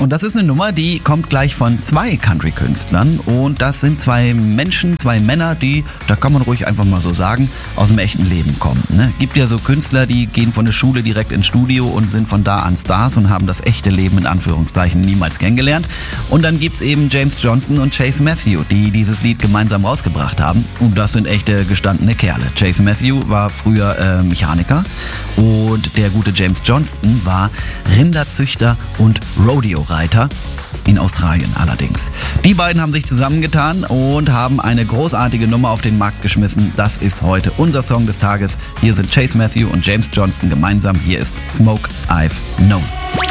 Und das ist eine Nummer, die kommt gleich von 2 Country-Künstlern. Und das sind 2 Menschen, 2 Männer, die, da kann man ruhig einfach mal so sagen, aus dem echten Leben kommen. Ne? Gibt ja so Künstler, die gehen von der Schule direkt ins Studio und sind von da an Stars und haben das echte Leben in Anführungszeichen niemals kennengelernt. Und dann gibt's eben James Johnston und Chase Matthew, die dieses Lied gemeinsam rausgebracht haben. Und das sind echte gestandene Kerle. Chase Matthew war früher Mechaniker und der gute James Johnston war Rinderzüchter und Rodeo-Reiter. In Australien allerdings. Die beiden haben sich zusammengetan und haben eine großartige Nummer auf den Markt geschmissen. Das ist heute unser Song des Tages. Hier sind Chase Matthew und James Johnston gemeinsam. Hier ist Smoke I've Known.